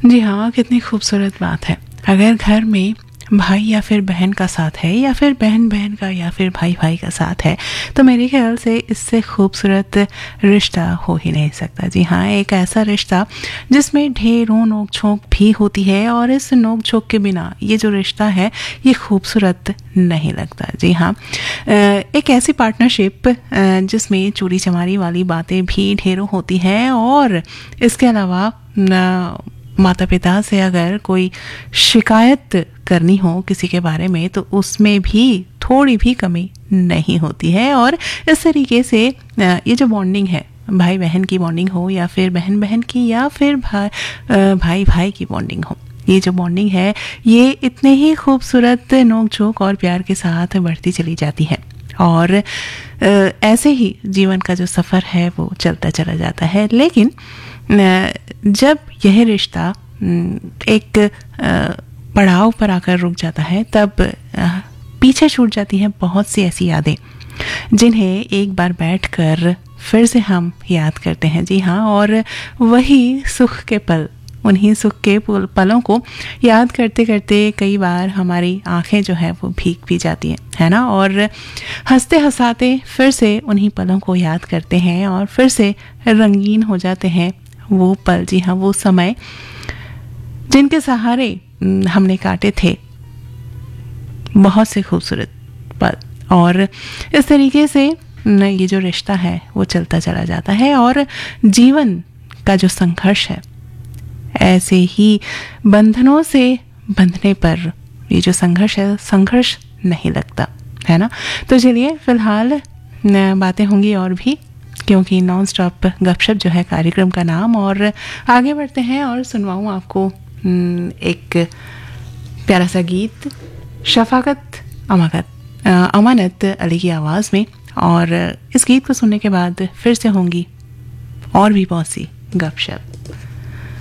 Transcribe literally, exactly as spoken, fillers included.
जी हाँ, कितनी खूबसूरत बात है। अगर घर में भाई या फिर बहन का साथ है, या फिर बहन बहन का, या फिर भाई भाई का साथ है, तो मेरे ख्याल से इससे खूबसूरत रिश्ता हो ही नहीं सकता। जी हाँ, एक ऐसा रिश्ता जिसमें ढेरों नोक झोंक भी होती है, और इस नोक झोंक के बिना ये जो रिश्ता है ये खूबसूरत नहीं लगता। जी हाँ, एक ऐसी पार्टनरशिप जिसमें चोरी चमारी वाली बातें भी ढेरों होती हैं, और इसके अलावा माता पिता से अगर कोई शिकायत करनी हो किसी के बारे में तो उसमें भी थोड़ी भी कमी नहीं होती है। और इस तरीके से ये जो बॉन्डिंग है, भाई बहन की बॉन्डिंग हो, या फिर बहन बहन की, या फिर भाई भाई भाई की बॉन्डिंग हो, ये जो बॉन्डिंग है ये इतने ही खूबसूरत नोक झोंक और प्यार के साथ बढ़ती चली जाती है। और ऐसे ही जीवन का जो सफ़र है वो चलता चला जाता है। लेकिन जब यह रिश्ता एक पड़ाव पर आकर रुक जाता है, तब पीछे छूट जाती हैं बहुत सी ऐसी यादें जिन्हें एक बार बैठकर फिर से हम याद करते हैं। जी हाँ, और वही सुख के पल, उन्हीं सुख के पलों को याद करते करते कई बार हमारी आंखें जो है वो भीग भी जाती हैं, है ना। और हंसते हंसाते फिर से उन्हीं पलों को याद करते हैं, और फिर से रंगीन हो जाते हैं वो पल। जी हाँ, वो समय जिनके सहारे हमने काटे थे बहुत से खूबसूरत पल। और इस तरीके से ये जो रिश्ता है वो चलता चला जाता है, और जीवन का जो संघर्ष है, ऐसे ही बंधनों से बंधने पर ये जो संघर्ष है, संघर्ष नहीं लगता, है ना। तो चलिए, फिलहाल बातें होंगी और भी, क्योंकि नॉन स्टॉप गपशप जो है कार्यक्रम का नाम। और आगे बढ़ते हैं और सुनवाऊँ आपको एक प्यारा सा गीत, शफाकत अमानत अमानत अली की आवाज़ में। और इस गीत को सुनने के बाद फिर से होंगी और भी बहुत सी गपशप।